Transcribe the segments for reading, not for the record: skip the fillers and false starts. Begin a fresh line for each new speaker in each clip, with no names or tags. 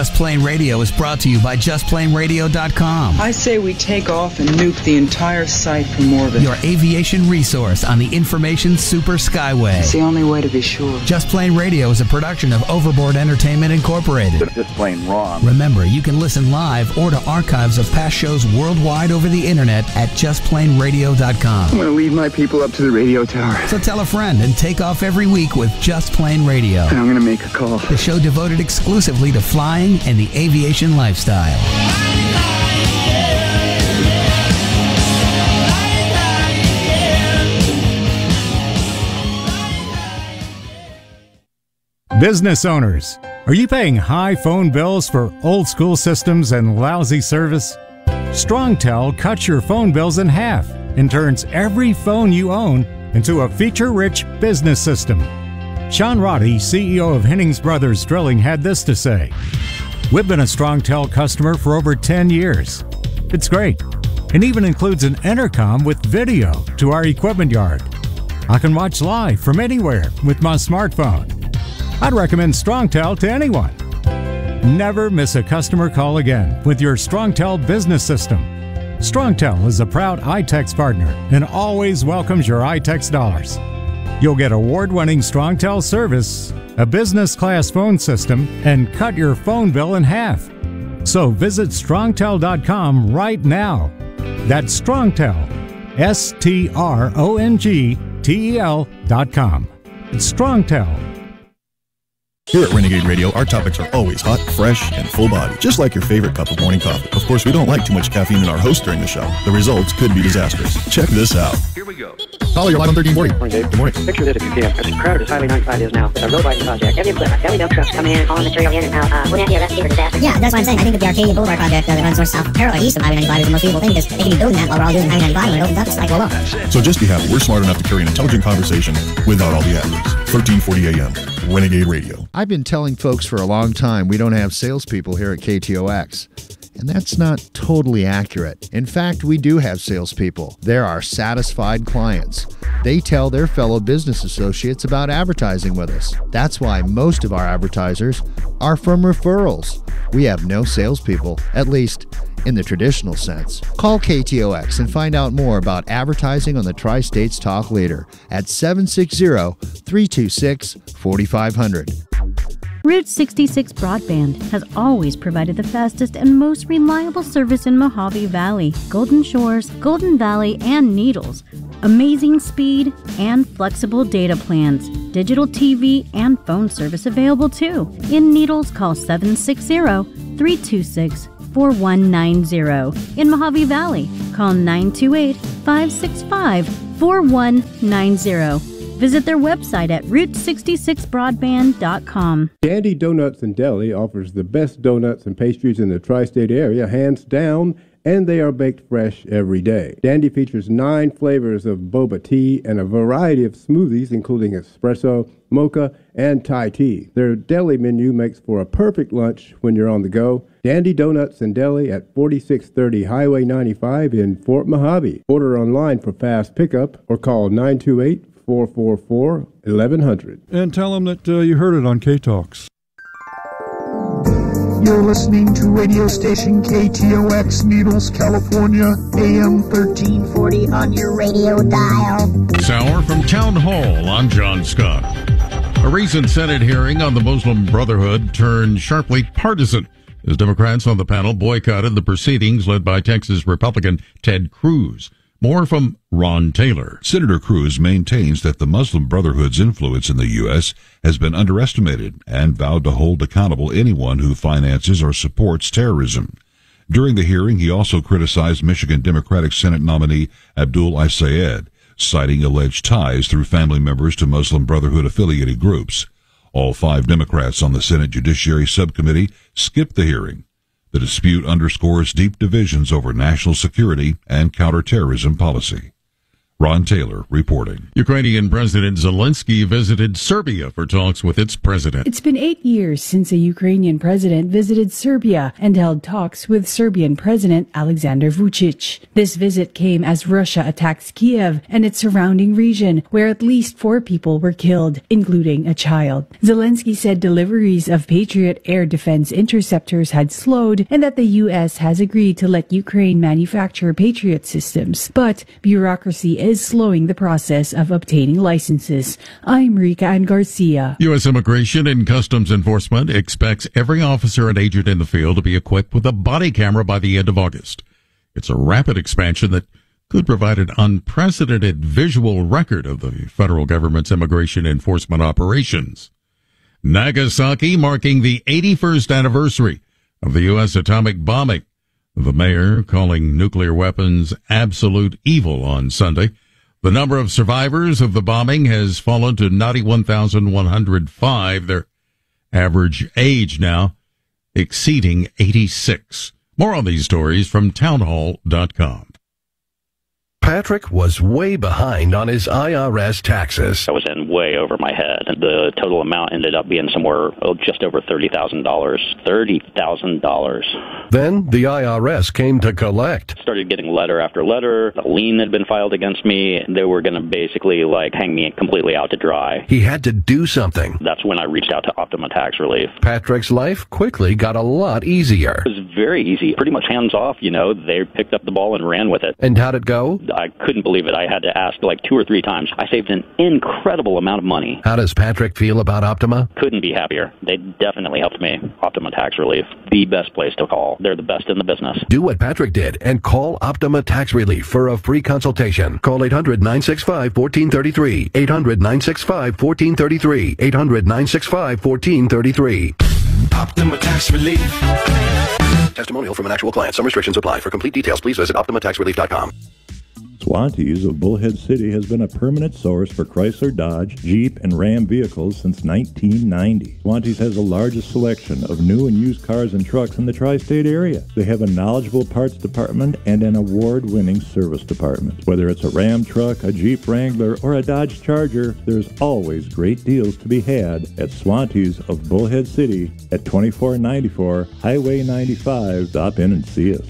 Just Plain Radio is brought to you by JustPlainRadio.com.
I say we take off and nuke the entire site from orbit.
Your aviation resource on the information super skyway.
It's the only way to be sure.
Just Plain Radio is a production of Overboard Entertainment Incorporated.
It's just plain wrong.
Remember, you can listen live or to archives of past shows worldwide over the internet at JustPlainRadio.com.
I'm going to leave my people up to the radio tower.
So tell a friend and take off every week with Just Plain Radio.
And I'm going to make a call.
The show devoted exclusively to flying and the aviation lifestyle.
Business owners, are you paying high phone bills for old school systems and lousy service? StrongTel cuts your phone bills in half and turns every phone you own into a feature-rich business system. Sean Roddy, CEO of Hennings Brothers Drilling, had this to say: "We've been a StrongTel customer for over 10 years. It's great, and even includes an intercom with video to our equipment yard. I can watch live from anywhere with my smartphone. I'd recommend StrongTel to anyone. Never miss a customer call again with your StrongTel business system. StrongTel is a proud iTex partner and always welcomes your iTex dollars. You'll get award-winning StrongTel service, a business-class phone system, and cut your phone bill in half. So visit StrongTel.com right now. That's StrongTel, StrongTel.com. It's StrongTel.
Here at Renegade Radio, our topics are always hot, fresh, and full body, just like your favorite cup of morning coffee. Of course, we don't like too much caffeine in our host during the show. The results could be disastrous. Check this out.
Here we go.
Caller, you're live on 1340.
Morning, Dave.
Good morning.
Picture this if you can. As crowded as Highway 95 is now, it's a road widening project. Every equipment, every milk trucks coming in, hauling material in and out. Wouldn't that be a recipe for disaster?
Yeah, that's what I'm saying. I think that the Arcadia Boulevard project that runs north, south, parallel, east of Highway 95 is the most feasible thing, because they can be building that while we're all doing Highway 95. When it opens up, it's like, well,
So just be happy we're smart enough to carry an intelligent conversation without all the adlibs. 1340 AM, Renegade Radio.
I've been telling folks for a long time we don't have salespeople here at KTOX. And that's not totally accurate. In fact, we do have salespeople. They're our satisfied clients. They tell their fellow business associates about advertising with us. That's why most of our advertisers are from referrals. We have no salespeople, at least in the traditional sense. Call KTOX and find out more about advertising on the Tri-States Talk Leader at 760-326-4500.
Route 66 Broadband has always provided the fastest and most reliable service in Mojave Valley, Golden Shores, Golden Valley, and Needles. Amazing speed and flexible data plans. Digital TV and phone service available too. In Needles, call 760-326-4190. In Mojave Valley, call 928-565-4190. Visit their website at route66broadband.com.
Dandy Donuts and Deli offers the best donuts and pastries in the tri-state area, hands down, and they are baked fresh every day. Dandy features 9 flavors of boba tea and a variety of smoothies, including espresso, mocha, and Thai tea. Their deli menu makes for a perfect lunch when you're on the go. Dandy Donuts and Deli at 4630 Highway 95 in Fort Mojave. Order online for fast pickup or call 928-444-1100.
And tell them that you heard it on K-Talks.
You're listening to radio station KTOX, Needles, California, AM 1340 on your radio dial.
This hour from Town Hall, I'm John Scott. A recent Senate hearing on the Muslim Brotherhood turned sharply partisan as Democrats on the panel boycotted the proceedings led by Texas Republican Ted Cruz. More from Ron Taylor.
Senator Cruz maintains that the Muslim Brotherhood's influence in the U.S. has been underestimated and vowed to hold accountable anyone who finances or supports terrorism. During the hearing, he also criticized Michigan Democratic Senate nominee Abdul Isayed, citing alleged ties through family members to Muslim Brotherhood-affiliated groups. All 5 Democrats on the Senate Judiciary Subcommittee skipped the hearing. The dispute underscores deep divisions over national security and counterterrorism policy. Ron Taylor reporting.
Ukrainian President Zelensky visited Serbia for talks with its president.
It's been 8 years since a Ukrainian president visited Serbia and held talks with Serbian President Alexander Vučić. This visit came as Russia attacks Kiev and its surrounding region, where at least 4 people were killed, including a child. Zelensky said deliveries of Patriot air defense interceptors had slowed and that the U.S. has agreed to let Ukraine manufacture Patriot systems. But bureaucracy is slowing the process of obtaining licenses. I'm Rika Ann Garcia.
U.S. Immigration and Customs Enforcement expects every officer and agent in the field to be equipped with a body camera by the end of August. It's a rapid expansion that could provide an unprecedented visual record of the federal government's immigration enforcement operations. Nagasaki marking the 81st anniversary of the U.S. atomic bombing. The mayor calling nuclear weapons absolute evil on Sunday. The number of survivors of the bombing has fallen to 91,105. Their average age now exceeding 86. More on these stories from townhall.com.
Patrick was way behind on his IRS taxes.
I was in way over my head, and the total amount ended up being somewhere just over $30,000. $30,000.
Then the IRS came to collect.
Started getting letter after letter. A lien had been filed against me. They were going to basically hang me completely out to dry.
He had to do something.
That's when I reached out to Optima Tax Relief.
Patrick's life quickly got a lot easier.
It was very easy, pretty much hands off, They picked up the ball and ran with it.
And how'd it go?
I couldn't believe it. I had to ask 2 or 3 times. I saved an incredible amount of money.
How does Patrick feel about Optima?
Couldn't be happier. They definitely helped me. Optima Tax Relief, the best place to call. They're the best in the business.
Do what Patrick did and call Optima Tax Relief for a free consultation. Call 800-965-1433. 800-965-1433. 800-965-1433.
Optima Tax Relief.
Testimonial from an actual client. Some restrictions apply. For complete details, please visit OptimaTaxRelief.com.
Swantees of Bullhead City has been a permanent source for Chrysler, Dodge, Jeep, and Ram vehicles since 1990. Swantees has the largest selection of new and used cars and trucks in the tri-state area. They have a knowledgeable parts department and an award-winning service department. Whether it's a Ram truck, a Jeep Wrangler, or a Dodge Charger, there's always great deals to be had at Swantees of Bullhead City at 2494 Highway 95. Stop in and see us.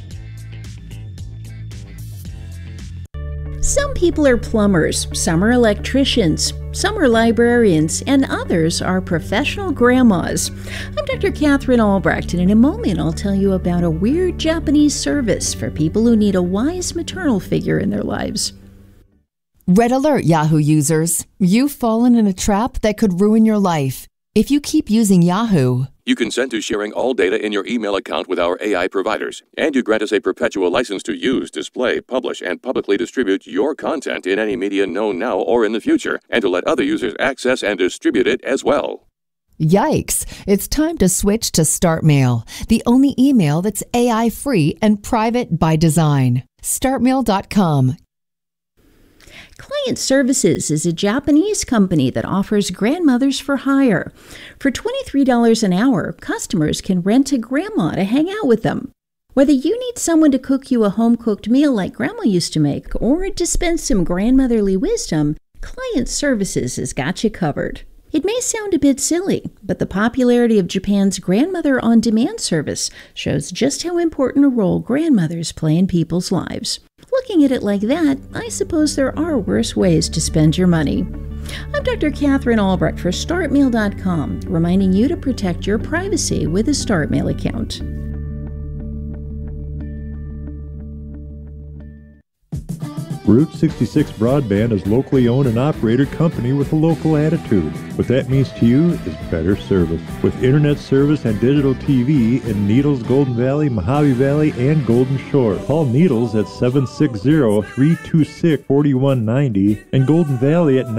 Some people are plumbers, some are electricians, some are librarians, and others are professional grandmas. I'm Dr. Catherine Albrecht, and in a moment I'll tell you about a weird Japanese service for people who need a wise maternal figure in their lives.
Red alert, Yahoo users. You've fallen in a trap that could ruin your life. If you keep using Yahoo,
you consent to sharing all data in your email account with our AI providers, and you grant us a perpetual license to use, display, publish, and publicly distribute your content in any media known now or in the future, and to let other users access and distribute it as well.
Yikes! It's time to switch to StartMail, the only email that's AI-free and private by design. StartMail.com.
Client Services is a Japanese company that offers grandmothers for hire. For $23 an hour, customers can rent a grandma to hang out with them. Whether you need someone to cook you a home-cooked meal like Grandma used to make or dispense some grandmotherly wisdom, Client Services has got you covered. It may sound a bit silly, but the popularity of Japan's Grandmother on Demand service shows just how important a role grandmothers play in people's lives. Looking at it like that, I suppose there are worse ways to spend your money. I'm Dr. Catherine Albrecht for StartMail.com, reminding you to protect your privacy with a StartMail account.
Route 66 Broadband is locally owned and operated company with a local attitude. What that means to you is better service. With internet service and digital TV in Needles, Golden Valley, Mojave Valley, and Golden Shore. Call Needles at 760-326-4190 and Golden Valley at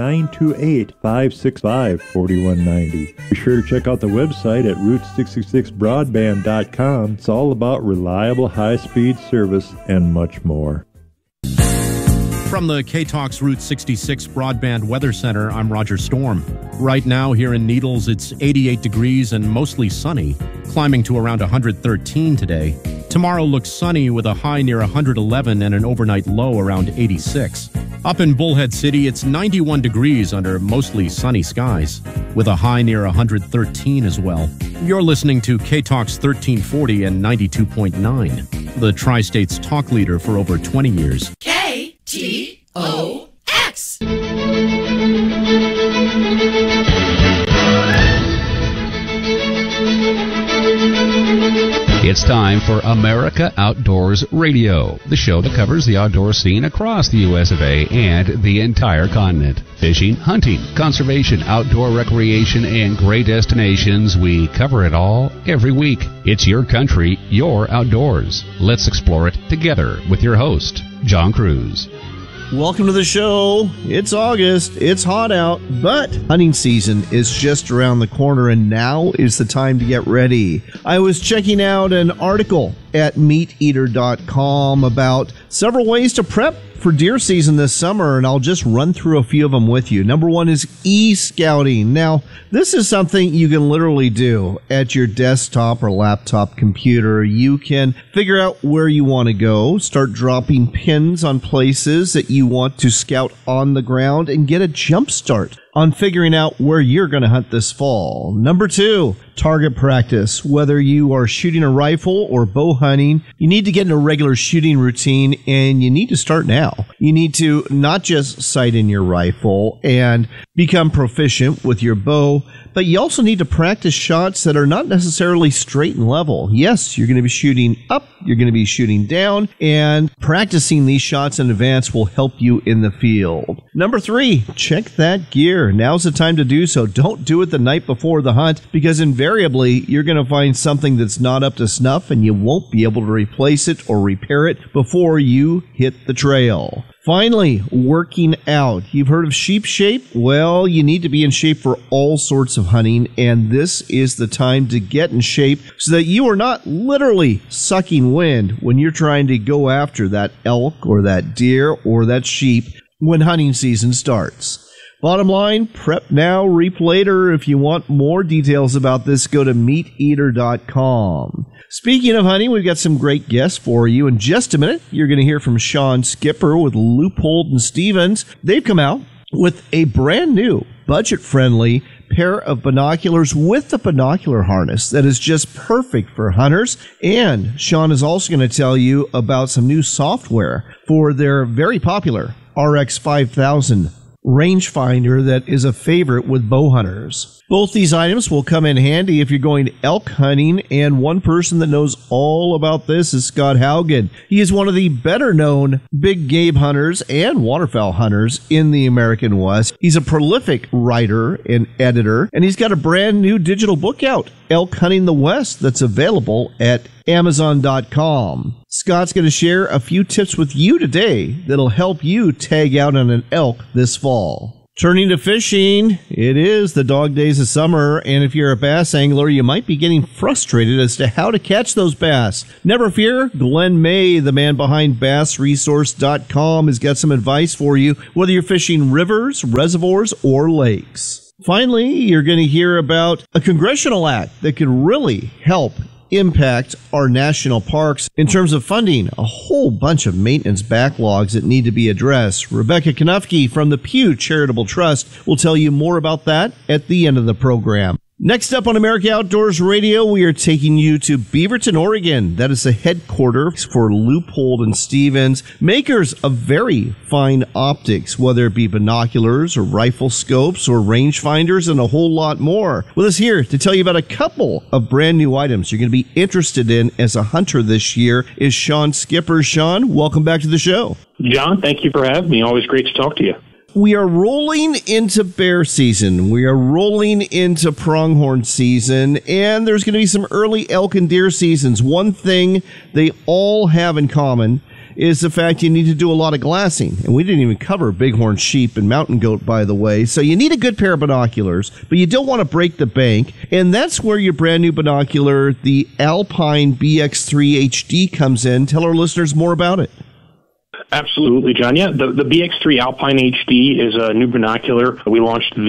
928-565-4190. Be sure to check out the website at Route66Broadband.com. It's all about reliable high-speed service and much more.
From the K-Talks Route 66 Broadband Weather Center, I'm Roger Storm. Right now here in Needles, it's 88 degrees and mostly sunny, climbing to around 113 today. Tomorrow looks sunny with a high near 111 and an overnight low around 86. Up in Bullhead City, it's 91 degrees under mostly sunny skies, with a high near 113 as well. You're listening to K-Talk's 1340 and 92.9, the Tri-State's talk leader for over 20 years.
KTOX!
It's time for America Outdoors Radio, the show that covers the outdoor scene across the U.S. of A. and the entire continent. Fishing, hunting, conservation, outdoor recreation, and great destinations. We cover it all every week. It's your country, your outdoors. Let's explore it together with your host, John Cruz.
Welcome to the show. It's August. It's hot out, but hunting season is just around the corner, and now is the time to get ready. I was checking out an article at MeatEater.com about several ways to prep for deer season this summer, and I'll just run through a few of them with you. Number one is e-scouting. Now, this is something you can literally do at your desktop or laptop computer. You can figure out where you want to go, start dropping pins on places that you want to scout on the ground, and get a jump start on figuring out where you're going to hunt this fall. Number two, target practice. Whether you are shooting a rifle or bow hunting, you need to get in a regular shooting routine, and you need to start now. You need to not just sight in your rifle and become proficient with your bow, but you also need to practice shots that are not necessarily straight and level. Yes, you're going to be shooting up, you're going to be shooting down, and practicing these shots in advance will help you in the field. Number three, check that gear. Now's the time to do so. Don't do it the night before the hunt, because invariably you're going to find something that's not up to snuff, and you won't be able to replace it or repair it before you hit the trail. Finally, working out. You've heard of sheep shape? Well, you need to be in shape for all sorts of hunting, and this is the time to get in shape so that you are not literally sucking wind when you're trying to go after that elk or that deer or that sheep when hunting season starts. Bottom line, prep now, reap later. If you want more details about this, go to MeatEater.com. Speaking of hunting, we've got some great guests for you. In just a minute, you're going to hear from Sean Skipper with Leupold and Stevens. They've come out with a brand new, budget-friendly pair of binoculars with a binocular harness that is just perfect for hunters. And Sean is also going to tell you about some new software for their very popular RX 5000 rangefinder that is a favorite with bow hunters. Both these items will come in handy if you're going elk hunting, and one person that knows all about this is Scott Haugen. He is one of the better-known big game hunters and waterfowl hunters in the American West. He's a prolific writer and editor, and he's got a brand new digital book out, Elk Hunting the West, that's available at Amazon.com. Scott's going to share a few tips with you today that'll help you tag out on an elk this fall. Turning to fishing, it is the dog days of summer, and if you're a bass angler, you might be getting frustrated as to how to catch those bass. Never fear, Glenn May, the man behind BassResource.com, has got some advice for you, whether you're fishing rivers, reservoirs, or lakes. Finally, you're going to hear about a congressional act that could really help impact our national parks in terms of funding a whole bunch of maintenance backlogs that need to be addressed. Rebecca Kanufke from the Pew Charitable Trust will tell you more about that at the end of the program. Next up on America Outdoors Radio, we are taking you to Beaverton, Oregon. That is the headquarters for Leupold and Stevens, makers of very fine optics, whether it be binoculars or rifle scopes or rangefinders and a whole lot more. With us here to tell you about a couple of brand new items you're going to be interested in as a hunter this year is Sean Skipper. Sean, welcome back to the show.
John, thank you for having me. Always great to talk to you.
We are rolling into bear season. We are rolling into pronghorn season, and there's going to be some early elk and deer seasons. One thing they all have in common is the fact you need to do a lot of glassing. And we didn't even cover bighorn sheep and mountain goat, by the way. So you need a good pair of binoculars, but you don't want to break the bank. And that's where your brand new binocular, the Alpine BX3 HD, comes in. Tell our listeners more about it.
Absolutely, John. Yeah, the BX3 Alpine HD is a new binocular we launched this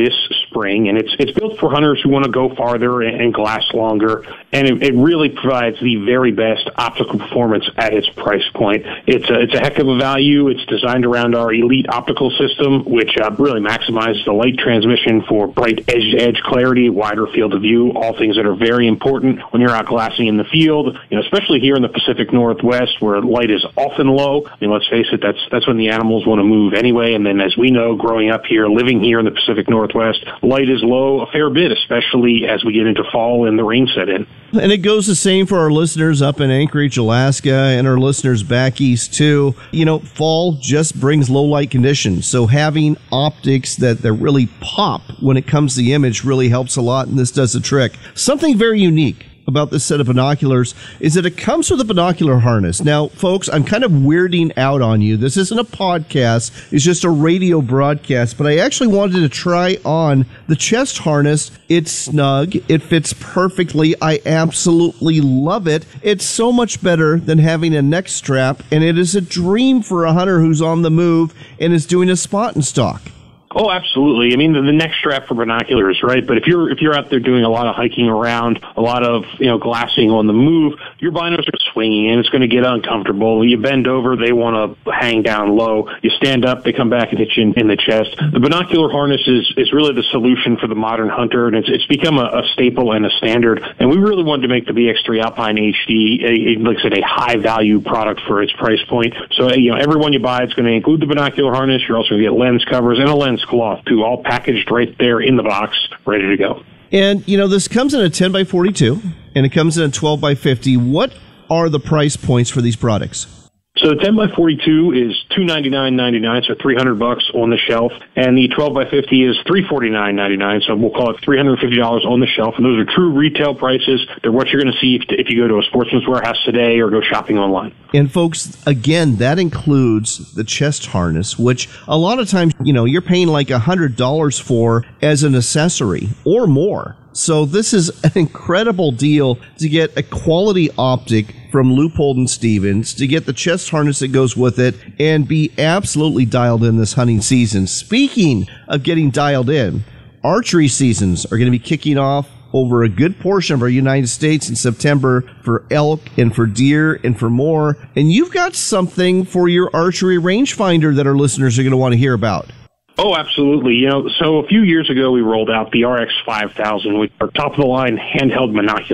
spring, and it's built for hunters who want to go farther and glass longer, and it really provides the very best optical performance at its price point. It's a heck of a value. It's designed around our Elite optical system, which really maximizes the light transmission for bright edge-to-edge clarity, wider field of view, all things that are very important when you're out glassing in the field, especially here in the Pacific Northwest where light is often low. I mean, let's face it, that's when the animals want to move anyway, and then as we know, growing up here, living here in the Pacific Northwest, light is low a fair bit, especially as we get into fall and the rain set in.
And it goes the same for our listeners up in Anchorage, Alaska, and our listeners back east, too. Fall just brings low light conditions, so having optics that really pop when it comes to the image really helps a lot, and this does the trick. Something very unique about this set of binoculars is that it comes with a binocular harness. Now, folks, I'm kind of weirding out on you. This isn't a podcast. It's just a radio broadcast, but I actually wanted to try on the chest harness. It's snug. It fits perfectly. I absolutely love it. It's so much better than having a neck strap, and it is a dream for a hunter who's on the move and is doing a spot and stalk.
Oh, absolutely. I mean, the neck strap for binoculars, right? But if you're out there doing a lot of hiking around, a lot of, glassing on the move, your binos are swinging and it's going to get uncomfortable. You bend over, they want to hang down low. You stand up, they come back and hit you in the chest. The binocular harness is really the solution for the modern hunter, and it's become a staple and a standard. And we really wanted to make the BX3 Alpine HD, like I said, a high-value product for its price point. So, every one you buy, it's going to include the binocular harness. You're also going to get lens covers and a lens cloth, too, all packaged right there in the box, ready to go.
And, this comes in a 10x42, and it comes in a 12x50. What are the price points for these products?
So the 10x42 is $299.99, so $300 on the shelf, and the 12x50 is $349.99, so we'll call it $350 on the shelf. And those are true retail prices. They're what you're going to see if you go to a Sportsman's Warehouse today or go shopping online.
And folks, again, that includes the chest harness, which a lot of times, you're paying like $100 for as an accessory or more. So this is an incredible deal to get a quality optic from Leupold & Stevens, to get the chest harness that goes with it, and be absolutely dialed in this hunting season. Speaking of getting dialed in, archery seasons are going to be kicking off over a good portion of our United States in September for elk and for deer and for more. And you've got something for your archery rangefinder that our listeners are going to want to hear about.
Oh, absolutely. So a few years ago, we rolled out the RX5000, which are top-of-the-line handheld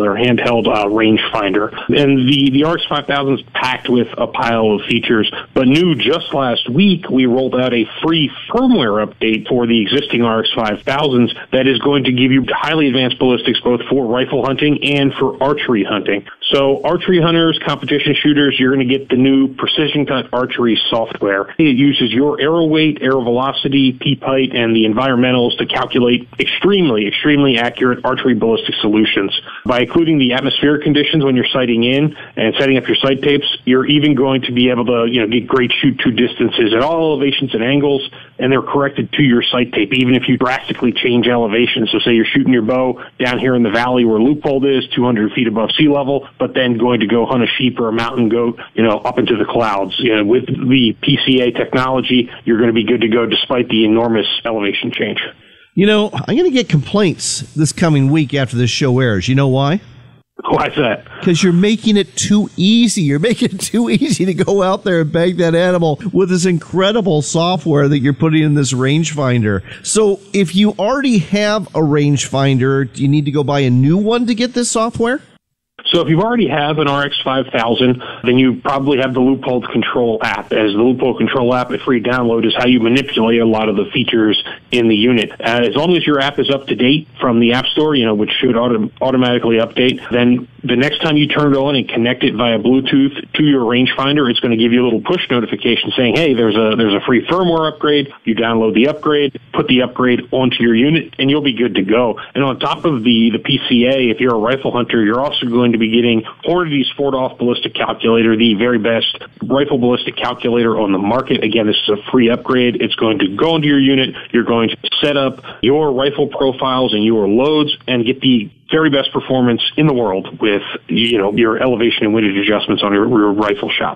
rangefinder. And the RX5000 is packed with a pile of features. But new just last week, we rolled out a free firmware update for the existing RX5000s that is going to give you highly advanced ballistics both for rifle hunting and for archery hunting. So archery hunters, competition shooters, you're going to get the new Precision Cut Archery software. It uses your arrow weight, arrow velocity, peep height, and the environmentals to calculate extremely, extremely accurate archery ballistic solutions. By including the atmospheric conditions when you're sighting in and setting up your sight tapes, you're even going to be able to, get great shoot-to distances at all elevations and angles, and they're corrected to your sight tape, even if you drastically change elevation. So say you're shooting your bow down here in the valley where Leupold is, 200 feet above sea level, but then going to go hunt a sheep or a mountain goat, up into the clouds. With the PCA technology, you're going to be good to go despite the enormous elevation change.
I'm going to get complaints this coming week after this show airs. You know why?
Why's that?
Because you're making it too easy. You're making it too easy to go out there and bag that animal with this incredible software that you're putting in this rangefinder. So if you already have a rangefinder, do you need to go buy a new one to get this software?
So if you already have an RX5000, then you probably have the Leupold Control app. As the Leupold Control app, a free download, is how you manipulate a lot of the features in the unit. As long as your app is up to date from the App Store, which should automatically update, then the next time you turn it on and connect it via Bluetooth to your rangefinder, it's going to give you a little push notification saying, hey, there's a free firmware upgrade. You download the upgrade, put the upgrade onto your unit, and you'll be good to go. And on top of the PCA, if you're a rifle hunter, you're also going to be getting Hornady's Ford-Off Ballistic Calculator, the very best rifle ballistic calculator on the market. Again, this is a free upgrade. It's going to go into your unit. You're going to set up your rifle profiles and your loads and get the very best performance in the world with, your elevation and windage adjustments on your rifle shots.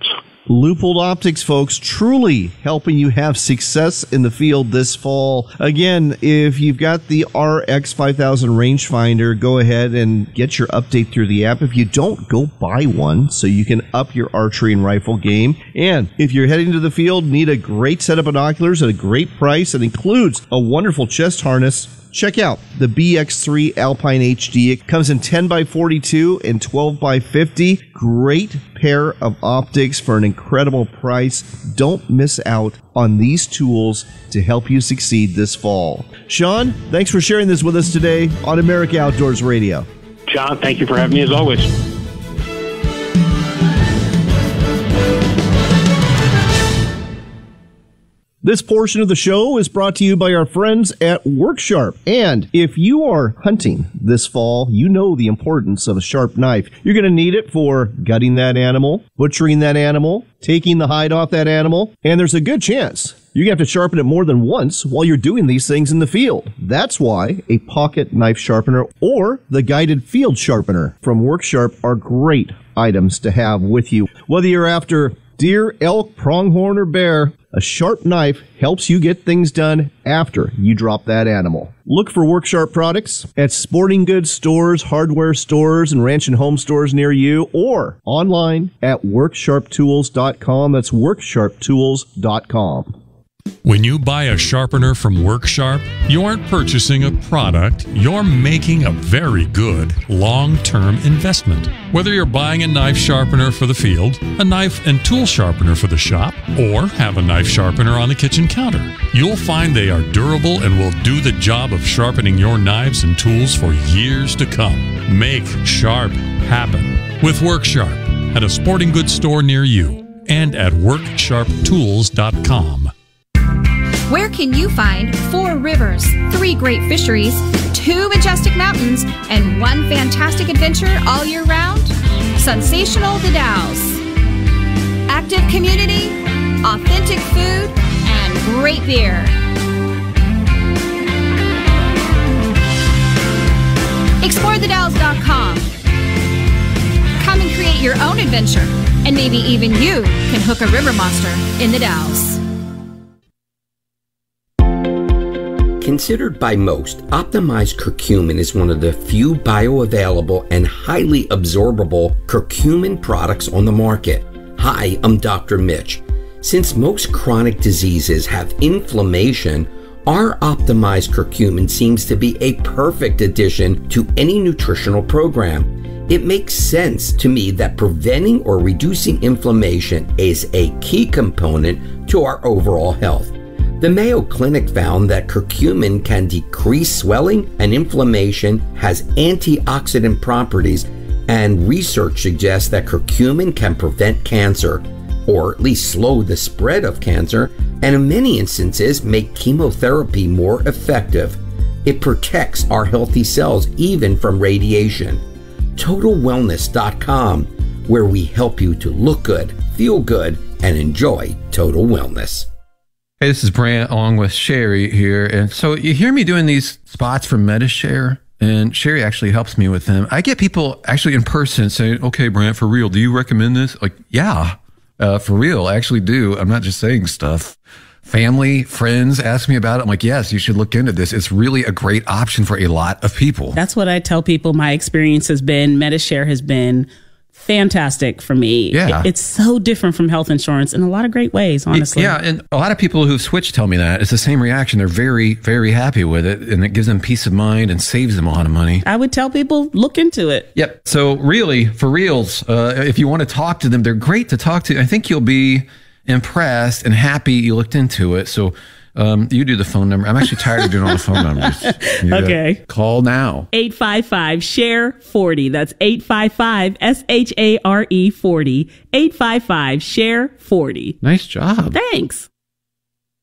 Leupold Optics, folks, truly helping you have success in the field this fall. Again, if you've got the RX 5000 rangefinder, go ahead and get your update through the app. If you don't, go buy one so you can up your archery and rifle game. And if you're heading to the field, need a great set of binoculars at a great price. It includes a wonderful chest harness. Check out the BX3 Alpine HD. It comes in 10x42 and 12x50. Great pair of optics for an incredible price. Don't miss out on these tools to help you succeed this fall. Sean, thanks for sharing this with us today on America Outdoors Radio.
John, thank you for having me as always.
This portion of the show is brought to you by our friends at WorkSharp. And if you are hunting this fall, you know the importance of a sharp knife. You're going to need it for gutting that animal, butchering that animal, taking the hide off that animal, and there's a good chance you're going to have to sharpen it more than once while you're doing these things in the field. That's why a pocket knife sharpener or the guided field sharpener from WorkSharp are great items to have with you. Whether you're after deer, elk, pronghorn, or bear, a sharp knife helps you get things done after you drop that animal. Look for WorkSharp products at sporting goods stores, hardware stores, and ranch and home stores near you, or online at WorkSharpTools.com. That's WorkSharpTools.com.
When you buy a sharpener from WorkSharp, you aren't purchasing a product, you're making a very good long-term investment. Whether you're buying a knife sharpener for the field, a knife and tool sharpener for the shop, or have a knife sharpener on the kitchen counter, you'll find they are durable and will do the job of sharpening your knives and tools for years to come. Make sharp happen with WorkSharp at a sporting goods store near you and at WorkSharpTools.com.
Where can you find 4 rivers, 3 great fisheries, 2 majestic mountains, and 1 fantastic adventure all year round? Sensational The Dalles. Active community, authentic food, and great beer. ExploreTheDalles.com. Come and create your own adventure, and maybe even you can hook a river monster in the Dalles.
Considered by most, optimized curcumin is one of the few bioavailable and highly absorbable curcumin products on the market. Hi, I'm Dr. Mitch. Since most chronic diseases have inflammation, our optimized curcumin seems to be a perfect addition to any nutritional program. It makes sense to me that preventing or reducing inflammation is a key component to our overall health. The Mayo Clinic found that curcumin can decrease swelling and inflammation, has antioxidant properties, and research suggests that curcumin can prevent cancer, or at least slow the spread of cancer, and in many instances make chemotherapy more effective. It protects our healthy cells even from radiation. TotalWellness.com, where we help you to look good, feel good, and enjoy total wellness.
Hey, this is Brant along with Sherry here. And so you hear me doing these spots for MediShare, and Sherry actually helps me with them. I get people actually in person saying, okay, Brant, for real, do you recommend this? Like, yeah, for real, I actually do. I'm not just saying stuff. Family, friends ask me about it. I'm like, yes, you should look into this. It's really a great option for a lot of people.
That's what I tell people my experience has been. MediShare has been fantastic for me.
Yeah.
It's so different from health insurance in a lot of great ways, honestly.
Yeah, and a lot of people who've switched tell me that. It's the same reaction. They're very, very happy with it, and it gives them peace of mind and saves them a lot of money.
I would tell people, look into it.
Yep. So really, for reals, if you want to talk to them, they're great to talk to. I think you'll be impressed and happy you looked into it. So you do the phone number. I'm actually tired of doing all the phone numbers.
Okay.
Call now.
855-SHARE-40. That's 855-SHARE-40. 855-SHARE-40.
Nice job.
Thanks.